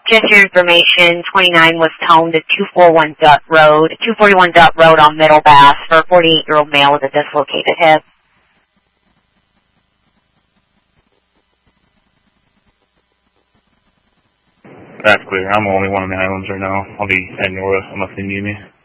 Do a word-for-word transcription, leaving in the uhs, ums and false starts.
Just your information, twenty-nine was toned to two forty-one Dutt Road, two forty-one Dutt Road on Middle Bass for a forty-eight-year-old male with a dislocated hip. That's clear. I'm the only one on the islands right now. I'll be heading north unless they need me.